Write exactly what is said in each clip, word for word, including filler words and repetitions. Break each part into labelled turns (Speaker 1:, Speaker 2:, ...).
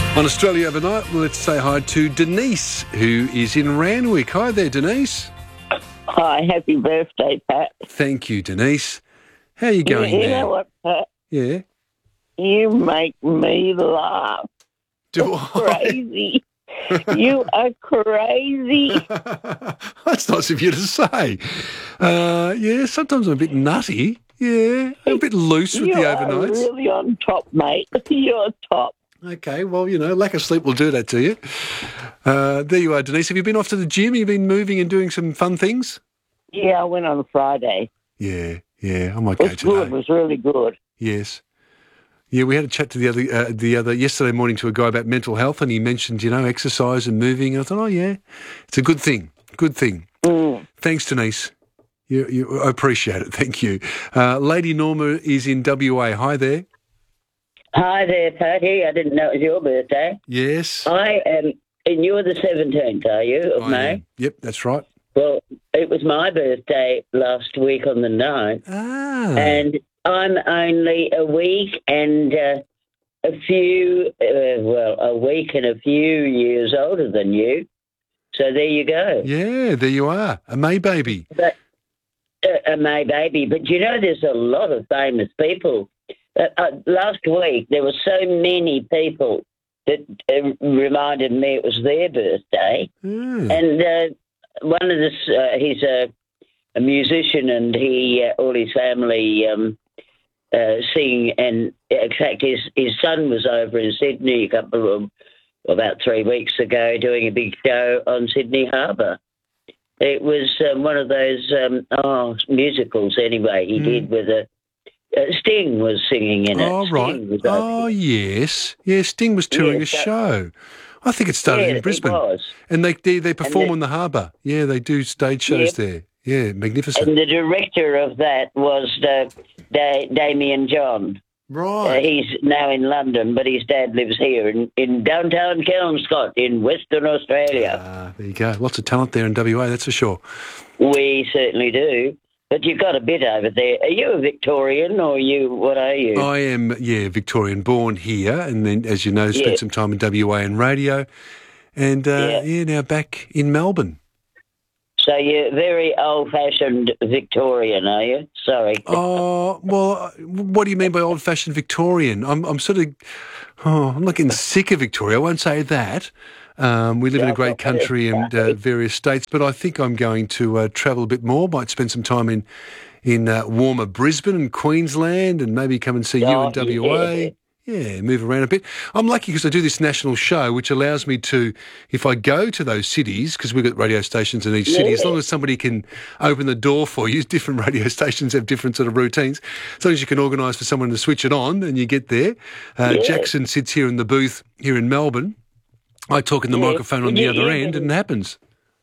Speaker 1: On Australia Overnight, let's say hi to Denise, who is in Randwick. Hi there, Denise.
Speaker 2: Hi, happy birthday, Pat.
Speaker 1: Thank you, Denise. How are you going
Speaker 2: you, you
Speaker 1: there?
Speaker 2: know what, Pat?
Speaker 1: Yeah.
Speaker 2: You make me laugh.
Speaker 1: Do
Speaker 2: It's crazy. You are crazy.
Speaker 1: That's nice of you to say. Uh, yeah, sometimes I'm a bit nutty. Yeah, a bit loose with
Speaker 2: you
Speaker 1: the
Speaker 2: are
Speaker 1: overnights.
Speaker 2: really on top, mate. You're top.
Speaker 1: Okay, well, you know, lack of sleep will do that to you. Uh, there you are, Denise. Have you been off to the gym? Have you been moving and doing some fun things?
Speaker 2: Yeah, I went on Friday.
Speaker 1: Yeah, yeah, I might
Speaker 2: It
Speaker 1: go
Speaker 2: was
Speaker 1: today.
Speaker 2: good. It was really good.
Speaker 1: Yes. Yeah, we had a chat to the other, uh, the other yesterday morning to a guy about mental health, and he mentioned, you know, exercise and moving. And I thought, oh yeah, it's a good thing. Good thing.
Speaker 2: Mm.
Speaker 1: Thanks, Denise. You, you, I appreciate it. Thank you. Uh, Lady Norma is in W A. Hi there.
Speaker 3: Hi there, Patty. I didn't know it was your birthday.
Speaker 1: Yes.
Speaker 3: I am, and you're the seventeenth, are you, of
Speaker 1: I
Speaker 3: May?
Speaker 1: am. Yep, that's right.
Speaker 3: Well, it was my birthday last week on the ninth,
Speaker 1: Ah.
Speaker 3: and I'm only a week and uh, a few, uh, well, a week and a few years older than you. So there you go.
Speaker 1: Yeah, there you are. A May baby.
Speaker 3: But, uh, a May baby. But you know, there's a lot of famous people. Uh, uh, last week, there were so many people that uh, reminded me it was their birthday.
Speaker 1: Mm.
Speaker 3: And uh, one of the, uh, he's a, a musician, and he, uh, all his family um, uh, sing. And in fact, his, his son was over in Sydney a couple of, about three weeks ago, doing a big show on Sydney Harbour. It was um, one of those um, oh musicals anyway. He mm. did with a uh, Sting was singing in it.
Speaker 1: Oh right.
Speaker 3: Sting was
Speaker 1: oh yes, yeah. Sting was touring
Speaker 3: yes,
Speaker 1: a show. I think it started
Speaker 3: yeah,
Speaker 1: in Brisbane,
Speaker 3: it was.
Speaker 1: and they they, they perform
Speaker 3: the,
Speaker 1: on the harbour. Yeah, they do stage shows
Speaker 3: yeah.
Speaker 1: there. Yeah, magnificent.
Speaker 3: And the director of that was uh, da- Damien John.
Speaker 1: Right.
Speaker 3: Uh, he's now in London, but his dad lives here in, in downtown Kelmscott in Western Australia.
Speaker 1: Ah, there you go. Lots of talent there in W A, that's for sure.
Speaker 3: We certainly do. But you've got a bit over there. Are you a Victorian, or are you, what are you?
Speaker 1: I am, yeah, Victorian, born here, and then, as you know, spent
Speaker 3: yeah.
Speaker 1: some time in W A and radio, and, uh, yeah. yeah, now back in Melbourne.
Speaker 3: So you're very old-fashioned Victorian, are you? Sorry.
Speaker 1: Oh, well, what do you mean by old-fashioned Victorian? I'm, I'm sort of, oh, I'm not getting sick of Victoria. I won't say that. Um, we live yeah, in a great country and uh, various states, but I think I'm going to uh, travel a bit more. Might spend some time in in uh, warmer Brisbane and Queensland, and maybe come and see oh, you in W A. Yeah. Yeah, move around a bit. I'm lucky because I do this national show, which allows me to, if I go to those cities, because we've got radio stations in each city, yeah. as long as somebody can open the door for you, different radio stations have different sort of routines, as long as you can organise for someone to switch it on and you get there. Uh, yeah. Jackson sits here in the booth here in Melbourne. I talk in the yeah. microphone on the yeah, other yeah. end, and it happens.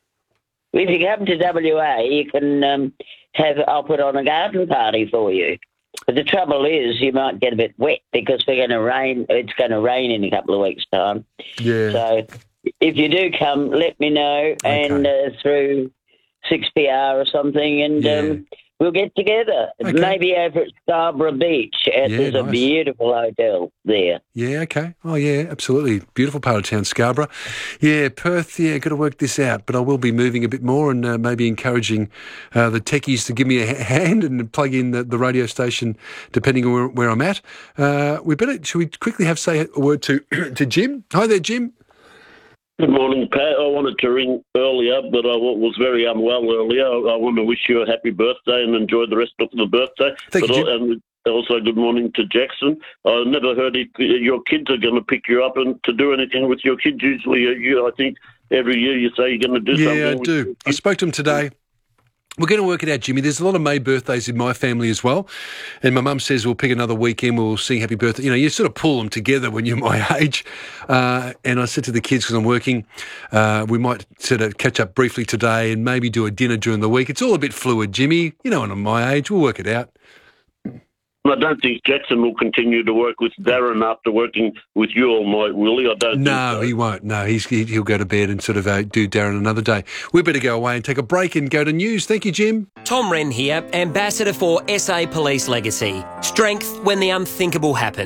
Speaker 3: If you come to W A, you can um, have, I'll put on a garden party for you. But the trouble is, you might get a bit wet because we're going to rain. It's going to rain in a couple of weeks' time.
Speaker 1: Yeah.
Speaker 3: So if you do come, let me know, okay. and uh, through six P R or something, and
Speaker 1: yeah.
Speaker 3: um, we'll get together. Okay. Maybe over at Scarborough Beach. Yeah, There's nice. a beautiful hotel there.
Speaker 1: Yeah, okay. Oh, yeah, absolutely. Beautiful part of town, Scarborough. Yeah, Perth, yeah, got to work this out, but I will be moving a bit more and uh, maybe encouraging uh, the techies to give me a hand and plug in the, the radio station depending on where, where I'm at. Uh, we better, should we quickly have say a word to, to Jim? Hi there, Jim.
Speaker 4: Good morning, Pat. I wanted to ring earlier, but I was very unwell earlier. I want to wish you a happy birthday and enjoy the rest of the birthday.
Speaker 1: Thank
Speaker 4: but
Speaker 1: you, Jim.
Speaker 4: And also good morning to Jackson. I never heard if your kids are going to pick you up and to do anything with your kids. Usually, you, I think, every year you say you're going to do
Speaker 1: yeah,
Speaker 4: something.
Speaker 1: Yeah, I do. I spoke to him today. We're going to work it out, Jimmy. There's a lot of May birthdays in my family as well. And my mum says we'll pick another weekend, we'll sing happy birthday. You know, you sort of pull them together when you're my age. Uh, and I said to the kids, because I'm working, uh, we might sort of catch up briefly today and maybe do a dinner during the week. It's all a bit fluid, Jimmy. You know, when I'm my age, we'll work it out.
Speaker 4: I don't think Jackson will continue to work with Darren after working with you all night, will he? I don't
Speaker 1: No,
Speaker 4: think so.
Speaker 1: he won't. No, he's, he, he'll go to bed and sort of uh, do Darren another day. We better go away and take a break and go to news. Thank you, Jim.
Speaker 5: Tom Wren here, Ambassador for S A Police Legacy. Strength when the unthinkable happens.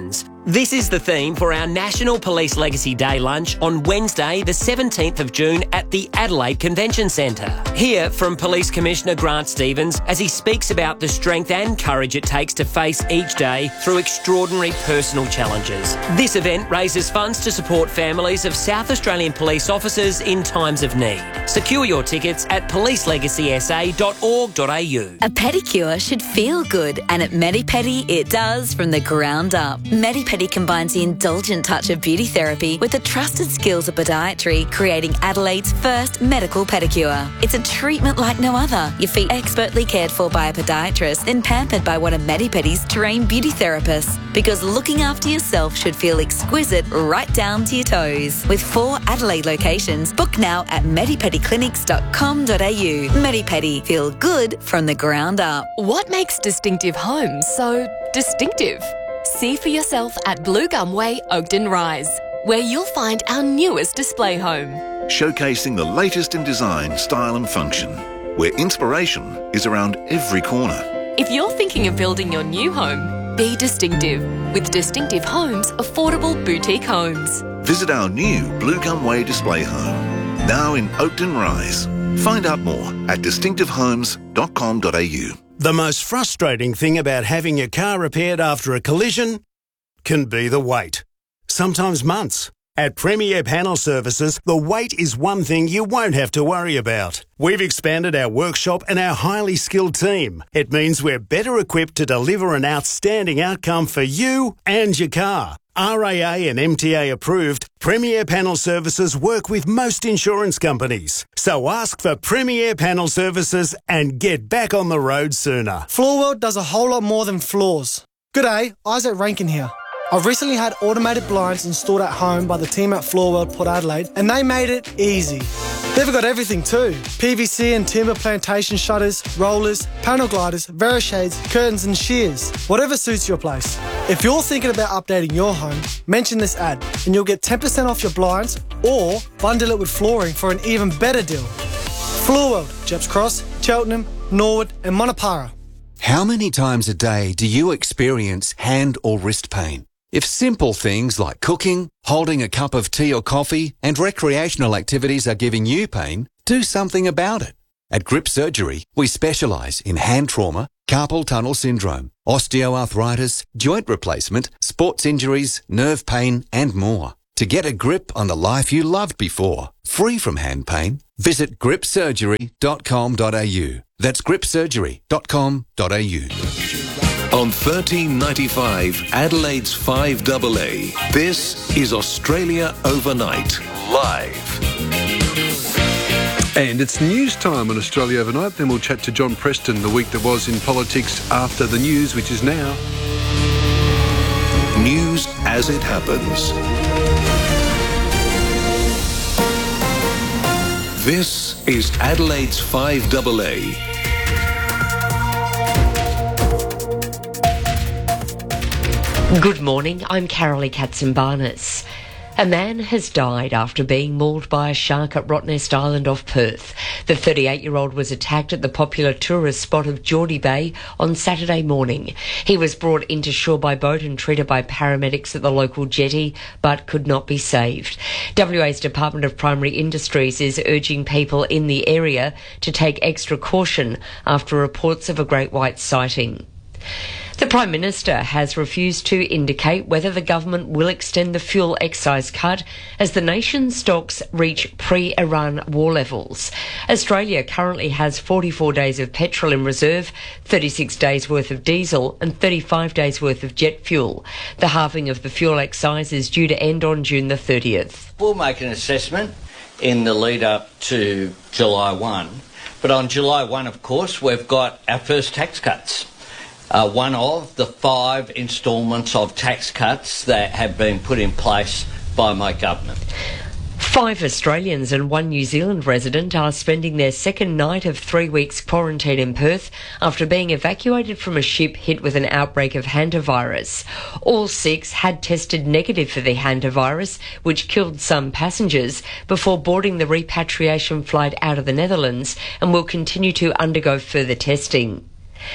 Speaker 5: This is the theme for our National Police Legacy Day lunch on Wednesday, the seventeenth of June at the Adelaide Convention Centre. Hear from Police Commissioner Grant Stevens as he speaks about the strength and courage it takes to face each day through extraordinary personal challenges. This event raises funds to support families of South Australian police officers in times of need. Secure your tickets at police legacy s a dot org dot a u.
Speaker 6: A pedicure should feel good, and at MediPedi it does from the ground up. MediPedi combines the indulgent touch of beauty therapy with the trusted skills of podiatry, creating Adelaide's first medical pedicure. It's a treatment like no other. Your feet expertly cared for by a podiatrist, then pampered by one of MediPedi's trained beauty therapists. Because looking after yourself should feel exquisite right down to your toes. With four Adelaide locations, book now at medipedi clinics dot com dot a u. MediPedi, feel good from the ground up.
Speaker 7: What makes Distinctive Homes so distinctive? See for yourself at Blue Gum Way, Oakden Rise, where you'll find our newest display home.
Speaker 8: Showcasing the latest in design, style and function, where inspiration is around every corner.
Speaker 7: If you're thinking of building your new home, be distinctive with Distinctive Homes Affordable Boutique Homes.
Speaker 8: Visit our new Blue Gum Way display home, now in Oakden Rise. Find out more at distinctive homes dot com dot a u.
Speaker 9: The most frustrating thing about having your car repaired after a collision can be the wait. Sometimes months. At Premier Panel Services, the wait is one thing you won't have to worry about. We've expanded our workshop and our highly skilled team. It means we're better equipped to deliver an outstanding outcome for you and your car. R A A and M T A approved, Premier Panel Services work with most insurance companies. So ask for Premier Panel Services and get back on the road sooner.
Speaker 10: Floorworld does a whole lot more than floors. G'day, Isaac Rankin here. I've recently had automated blinds installed at home by the team at Floorworld Port Adelaide, and they made it easy. They've got everything too. P V C and timber plantation shutters, rollers, panel gliders, Verishades, curtains and shears. Whatever suits your place. If you're thinking about updating your home, mention this ad and you'll get ten percent off your blinds or bundle it with flooring for an even better deal. Floorworld, Jeps Cross, Cheltenham, Norwood and Monopara.
Speaker 11: How many times a day do you experience hand or wrist pain? If simple things like cooking, holding a cup of tea or coffee, and recreational activities are giving you pain, do something about it. At Grip Surgery, we specialise in hand trauma, carpal tunnel syndrome, osteoarthritis, joint replacement, sports injuries, nerve pain, and more. To get a grip on the life you loved before, free from hand pain, visit grip surgery dot com dot a u. That's grip surgery dot com dot a u.
Speaker 12: On thirteen ninety-five, Adelaide's five A A, this is Australia Overnight, live.
Speaker 1: And it's news time on Australia Overnight. Then we'll chat to John Preston, the week that was in politics after the news, which is now.
Speaker 12: News as it happens. This is Adelaide's five A A.
Speaker 13: Good morning, I'm Carolee Katsimbarnis. A man has died after being mauled by a shark at Rottnest Island off Perth. The thirty-eight-year-old was attacked at the popular tourist spot of Geordie Bay on Saturday morning. He was brought into shore by boat and treated by paramedics at the local jetty, but could not be saved. W A's Department of Primary Industries is urging people in the area to take extra caution after reports of a great white sighting. The Prime Minister has refused to indicate whether the government will extend the fuel excise cut as the nation's stocks reach pre-Iran war levels. Australia currently has forty-four days of petrol in reserve, thirty-six days worth of diesel and thirty-five days worth of jet fuel. The halving of the fuel excise is due to end on June the thirtieth.
Speaker 14: We'll make an assessment in the lead up to July first, but on July first, of course, we've got our first tax cuts. Uh, one of the five instalments of tax cuts that have been put in place by my government.
Speaker 13: Five Australians and one New Zealand resident are spending their second night of three weeks quarantine in Perth after being evacuated from a ship hit with an outbreak of hantavirus. All six had tested negative for the hantavirus, which killed some passengers, before boarding the repatriation flight out of the Netherlands and will continue to undergo further testing.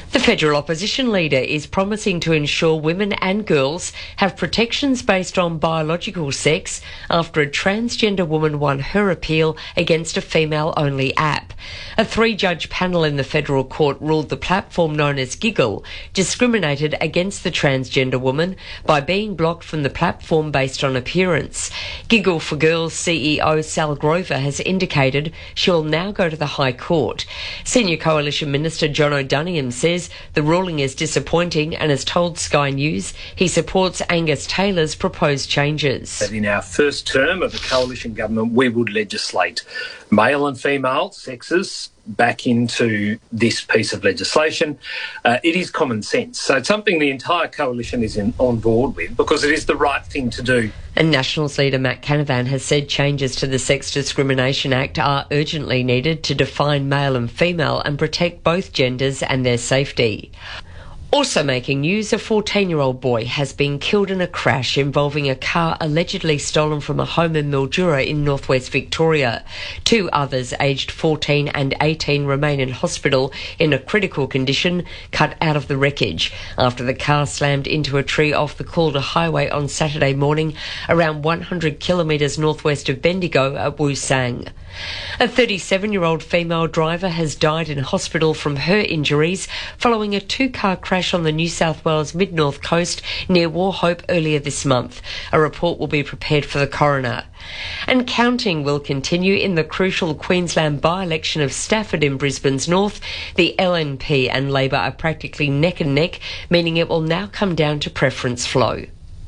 Speaker 13: The federal opposition leader is promising to ensure women and girls have protections based on biological sex after a transgender woman won her appeal against a female-only app. A three-judge panel in the federal court ruled the platform known as Giggle discriminated against the transgender woman by being blocked from the platform based on appearance. Giggle for Girls C E O Sal Grover has indicated she will now go to the High Court. Senior Coalition Minister John O'Doniam says the ruling is disappointing and has told Sky News he supports Angus Taylor's proposed changes.
Speaker 15: That in our first term of the coalition government, we would legislate male and female sexes back into this piece of legislation. Uh, it is common sense. So it's something the entire coalition is in, on board with because it is the right thing to do.
Speaker 13: And Nationals leader Matt Canavan has said changes to the Sex Discrimination Act are urgently needed to define male and female and protect both genders and their safety. Also making news, a fourteen-year-old boy has been killed in a crash involving a car allegedly stolen from a home in Mildura in northwest Victoria. Two others, aged fourteen and eighteen, remain in hospital in a critical condition, cut out of the wreckage after the car slammed into a tree off the Calder Highway on Saturday morning around one hundred kilometres northwest of Bendigo at Woosang. A thirty-seven-year-old female driver has died in hospital from her injuries following a two-car crash on the New South Wales mid-north coast near Wauchope earlier this month. A report will be prepared for the coroner. And counting will continue in the crucial Queensland by-election of Stafford in Brisbane's north. The L N P and Labor are practically neck and neck, meaning it will now come down to preference flow.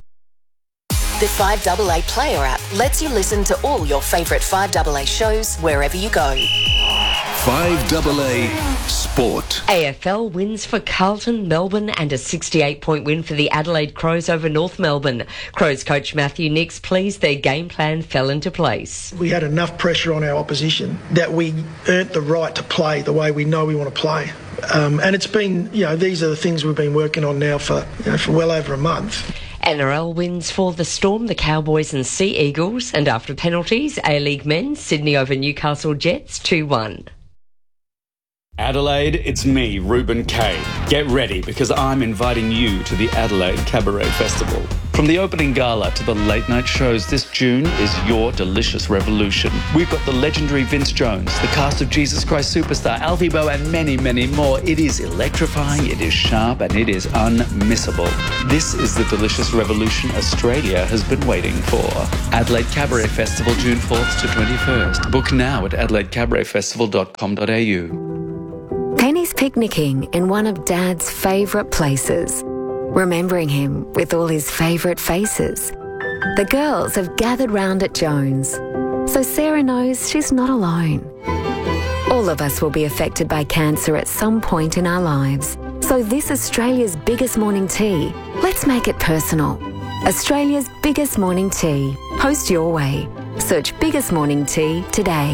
Speaker 16: The five A A Player app lets you listen to all your favourite five A A shows wherever you go.
Speaker 12: five A A Sport.
Speaker 13: A F L wins for Carlton, Melbourne and a sixty-eight point win for the Adelaide Crows over North Melbourne. Crows coach Matthew Nicks pleased their game plan fell into place.
Speaker 17: We had enough pressure on our opposition that we earned the right to play the way we know we want to play. Um, and it's been, you know, these are the things we've been working on now for, you know, for well over a month.
Speaker 13: N R L wins for the Storm, the Cowboys and Sea Eagles. And after penalties, A-League men, Sydney over Newcastle Jets two one.
Speaker 18: Adelaide, it's me, Ruben Kay. Get ready because I'm inviting you to the Adelaide Cabaret Festival. From the opening gala to the late night shows, this June is your delicious revolution. We've got the legendary Vince Jones, the cast of Jesus Christ Superstar, Alfie Boe and many, many more. It is electrifying, it is sharp and it is unmissable. This is the delicious revolution Australia has been waiting for. Adelaide Cabaret Festival, June fourth to twenty-first. Book now at adelaide cabaret festival dot com dot a u.
Speaker 19: Penny's picnicking in one of Dad's favourite places, remembering him with all his favourite faces. The girls have gathered round at Jones, so Sarah knows she's not alone. All of us will be affected by cancer at some point in our lives, so this Australia's biggest morning tea, let's make it personal. Australia's biggest morning tea. Post your way. Search Biggest Morning Tea today.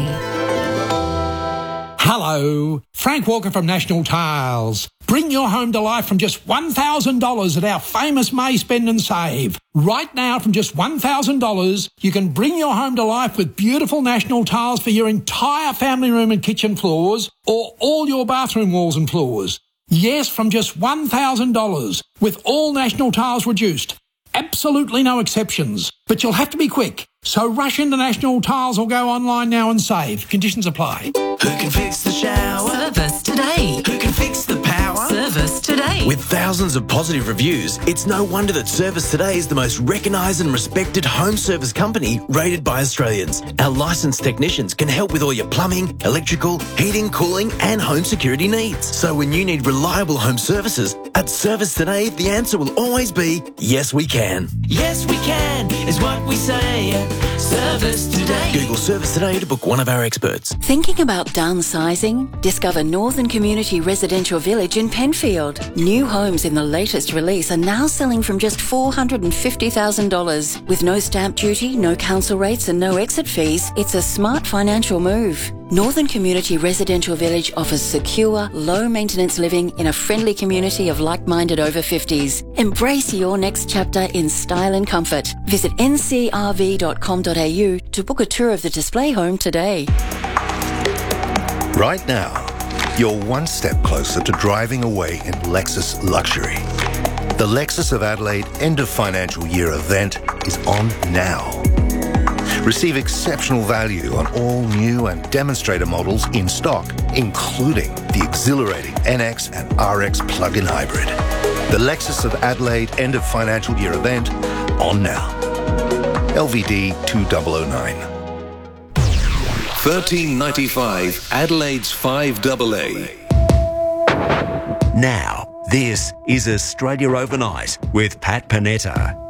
Speaker 20: Hello, Frank Walker from National Tiles. Bring your home to life from just one thousand dollars at our famous May Spend and Save. Right now, from just one thousand dollars, you can bring your home to life with beautiful National Tiles for your entire family room and kitchen floors or all your bathroom walls and floors. Yes, from just one thousand dollars, with all National Tiles reduced. Absolutely no exceptions. But you'll have to be quick. So rush into National Tiles or go online now and save. Conditions apply.
Speaker 21: Who can fix the shower?
Speaker 22: Service today.
Speaker 21: Who can fix the power?
Speaker 22: Service today.
Speaker 21: With thousands of positive reviews, it's no wonder that Service Today is the most recognised and respected home service company rated by Australians. Our licensed technicians can help with all your plumbing, electrical, heating, cooling and home security needs. So when you need reliable home services, at Service Today, the answer will always be, yes we can. Yes we can is what we say. Service Today. Google Service Today to book one of our experts.
Speaker 22: Thinking about downsizing? Discover Northern Community Residential Village in Penfield. New homes in the latest release are now selling from just four hundred fifty thousand dollars. With no stamp duty, no council rates and no exit fees, it's a smart financial move. Northern Community Residential Village offers secure, low-maintenance living in a friendly community of like-minded over fifties. Embrace your next chapter in style and comfort. Visit n c r v dot com dot a u to book a tour of the display home today.
Speaker 23: Right now,
Speaker 2: you're one step closer to driving away in Lexus luxury. The Lexus of Adelaide end of financial year event is on now. Receive exceptional value on all new and demonstrator models in stock, including the exhilarating N X and R X plug-in hybrid. The Lexus of Adelaide end of financial year event on now. L V D two thousand nine.
Speaker 12: thirteen ninety-five Adelaide's five double A.
Speaker 3: Now, this is Australia Overnight with Pat Panetta.